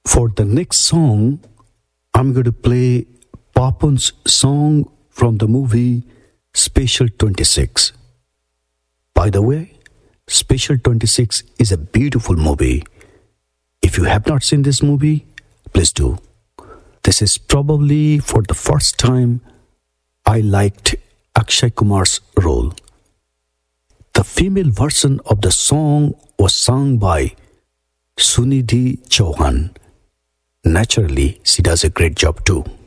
For the next song, I'm going to play Papun's song from the movie Special 26. By the way, Special 26 is a beautiful movie. If you have not seen this movie, please do. This is probably for the first time I liked Akshay Kumar's role. The female version of the song was sung by Sunidhi Chauhan. Naturally, she does a great job too.